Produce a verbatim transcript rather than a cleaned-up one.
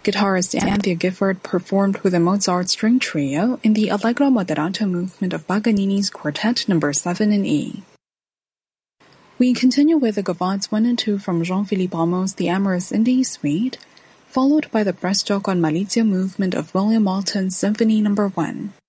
guitarist Anthea Gifford performed with the Mozart String Trio in the Allegro moderato movement of Paganini's Quartet number seven in E. We continue with the Gavottes one and two from Jean-Philippe Rameau's The Amorous Indies Suite, followed by the Presto con Malizia movement of William Walton's Symphony number one.